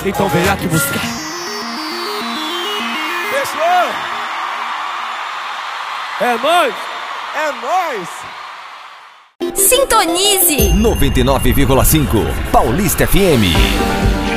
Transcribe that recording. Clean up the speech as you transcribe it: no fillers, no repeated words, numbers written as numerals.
então vem aqui buscar. Fechou! É nóis! É nóis! Sintonize 99,5 Paulista FM.